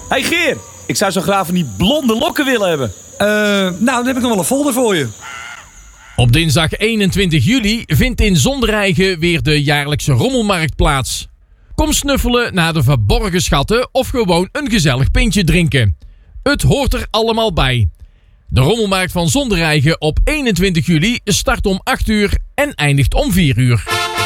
Hey Geer, ik zou zo graag van die blonde lokken willen hebben. Nou, dan heb ik nog wel een folder voor je. Op dinsdag 21 juli vindt in Zondereigen weer de jaarlijkse rommelmarkt plaats. Kom snuffelen naar de verborgen schatten of gewoon een gezellig pintje drinken. Het hoort er allemaal bij. De rommelmarkt van Zondereigen op 21 juli start om 8 uur en eindigt om 4 uur.